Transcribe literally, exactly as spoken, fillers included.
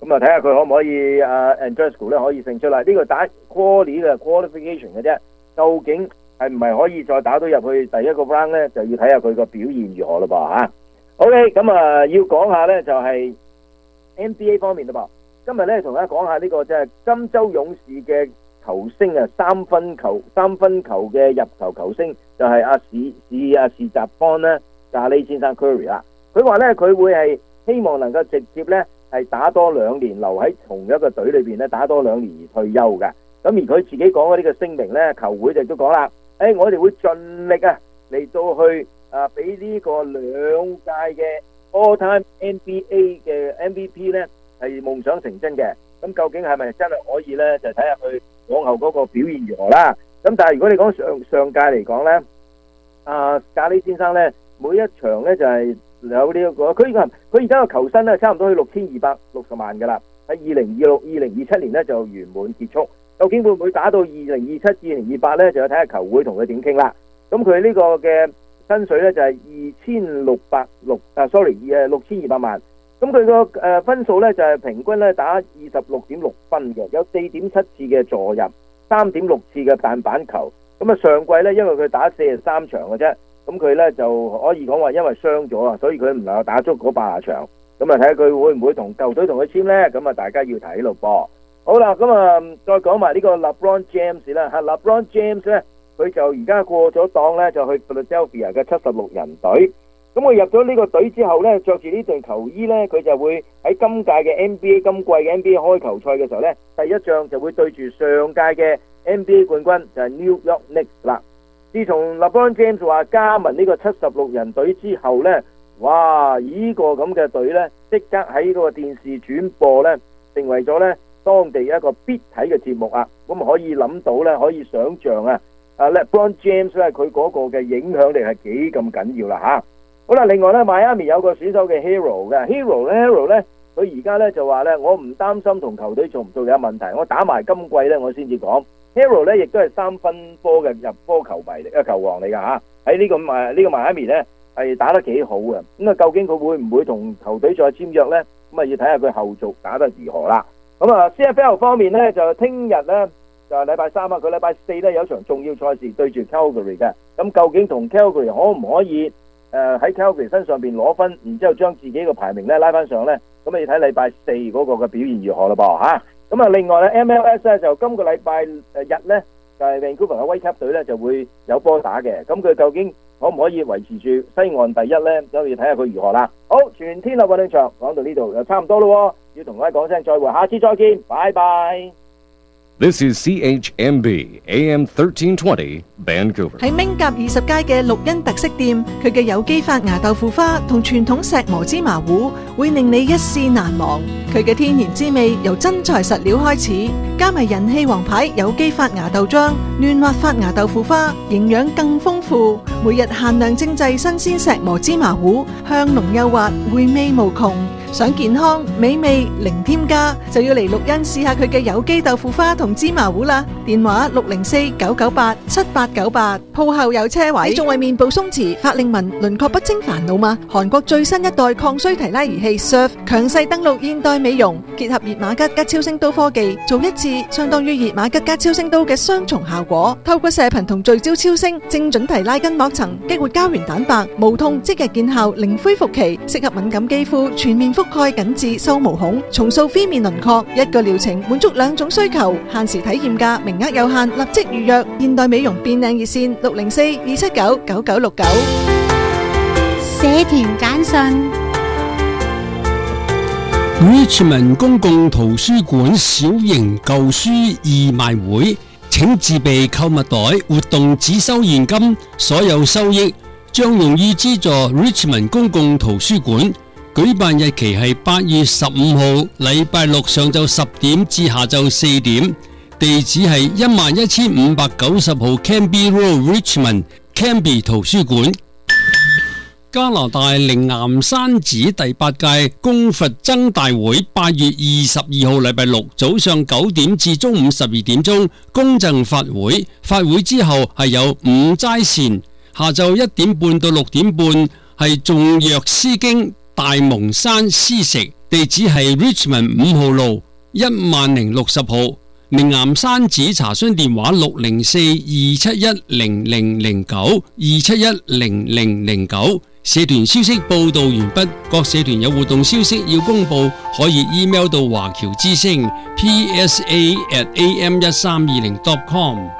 咁啊睇下佢可唔可以啊 Andreescu 咧可以勝出啦。呢、這個打 quali 嘅 qualification 嘅啫，究竟係唔係可以再打到入去第一個 round 咧，就要睇下佢個表現如何咯噃嚇。OK， 咁啊要講下咧就係、是、N B A 方面咯噃。今日咧同大家講下呢個即係金州勇士嘅球星啊，三分球三分球嘅入球球星就係阿史史阿史澤邦咧，咖喱先生 Curry 啦。佢話咧佢會係希望能夠直接咧係打多兩年，留喺同一個隊裏邊咧打多兩年而退休嘅。咁而佢自己講嘅呢個聲明咧，球會就都講啦，誒、哎、我哋會盡力啊嚟到去啊俾呢個兩屆嘅 All Time N B A 嘅 M V P 咧係夢想成真嘅。咁究竟係咪真係可以咧？就睇下佢往後嗰個表現如何啦。咁但係如果你講上上屆嚟講咧，啊咖喱先生咧每一場咧就係、是、有呢、這、一個，佢佢而家個球薪咧差唔多去六千二百六十萬噶啦。喺二零二六、二零二七年咧就圓滿結束。究竟會唔會打到二零二七、二零二八咧？就要睇下球會同佢點傾啦。咁佢呢個嘅薪水咧就係二千六百六啊，sorry， 誒六千二百萬。咁佢個誒分數咧就係、是、平均咧打二十六點六分嘅，有四點七次嘅助入，三點六次嘅彈板球。咁啊上季咧因為佢打四十三場嘅啫，咁佢咧就可以講話因為傷咗啊，所以佢唔能夠打足嗰八十場。咁啊睇下佢會唔會同球隊同佢簽咧？咁啊大家要睇咯噃。好啦，咁啊再講埋呢個 LeBron James 啦嚇 ，LeBron James 咧佢就而家過咗檔咧，就去 Philadelphia 嘅七十六人隊。咁佢入咗呢個隊之後咧，着住呢隊球衣咧，佢就會喺今屆嘅 N B A 今季嘅 N B A 開球賽嘅時候咧，第一仗就會對住上屆嘅 N B A 冠軍就係 New York Knicks 啦。自從 LeBron James 話加盟呢個七十六人隊之後咧，哇！呢個咁嘅隊咧，即刻喺嗰個電視轉播咧，成為咗咧當地一個必睇嘅節目啊！咁可以諗到咧，可以想像啊，啊 LeBron James 咧佢嗰個嘅影響力係幾咁緊要啦嚇。好啦，另外咧，Miami有個選手嘅 Hero 嘅 Hero 咧，Hero 咧，佢而家咧就話咧，我唔擔心同球隊做唔做有問題，我打埋今季咧，我先至講。Hero 咧亦都係三分波嘅入波球迷嚟，啊球王嚟㗎嚇。喺呢個誒呢個 Miami 咧係打得幾好嘅。咁啊，究竟佢會唔會同球隊再簽約咧？咁啊，要睇下佢後續打得如何啦。咁啊 C F L 方面咧，就聽日咧就係禮拜三啊，佢禮拜四咧有場重要賽事對住 Calgary 嘅。咁究竟同 Calgary 可唔可以？誒喺 Calgary 身上邊攞分，然之後將自己個排名咧拉翻上咧，咁你睇禮拜四嗰個嘅表現如何咯噃嚇。咁啊，另外咧 M L S 咧就今個禮拜誒日咧就係 Vancouver 嘅威級隊咧就會有波打嘅，咁佢究竟可唔可以維持住西岸第一咧？咁要睇下佢如何啦。好，全天候運動場講到呢度就差唔多咯，要同大家講聲再會，下次再見，拜拜。 This is C H M B A M thirteen twenty Vancouver。 喺明甲二十街嘅綠茵特色店，佢嘅有機發芽豆腐花同傳統石磨芝麻糊會令你一試難忘。佢嘅天然滋味由真材實料開始，加埋人氣王牌有機發芽豆漿、嫩滑發芽豆腐花，營養更豐富。每日限量精製新鮮石磨芝麻糊，香濃幼滑，回味無窮。想健康美味零添加，就要嚟綠茵試下佢嘅有機豆腐花同芝麻糊啦。電話六零四九九八七八九八，鋪後有車位。你仲為面部鬆弛、法令紋、輪廓不清煩惱嗎？韓國最新一代抗衰提拉儀器 Surf 強勢登陸現代美容，結合熱瑪吉加超聲刀科技，做一次相當於熱瑪吉加超聲刀嘅雙重效果。透過射頻同聚焦超聲，精準提拉筋膜層，激活膠原蛋白，無痛即日見效，零恢復期，適合敏感肌膚，全面覆蓋緊致收毛孔，重塑 V 面輪廓，一個療程滿足兩種需求，限時體驗價，名額有限，立即預約。現代美容變靚熱線六零四二七九九九六九。 社團簡訊 Richmond 公共圖書館小型舊書義賣會，請自備購物袋，活動只收現金，所有收益將用於資助 Richmond 公共圖書館。舉辦日期係八月十五號，禮拜六上晝十點至下晝四點，地址係一萬一千五百九十號 Canby Road Richmond Canby 圖書館。加拿大靈岩山寺第八屆供佛僧大會八月二十二號禮拜六早上九點至中午十二點鐘公贈法會，法會之後係有午齋膳，下晝一點半到六點半係頌藥詩經大蒙山施食， 地址係 Richmond 五號路一萬零六十號，靈岩山寺查詢電話六零四二七一零零零九二七一零零零九。社團消息報道完畢，各社團有活動消息要公布，可以 email 到華僑之聲 P S A at A M 一三二零 dot com。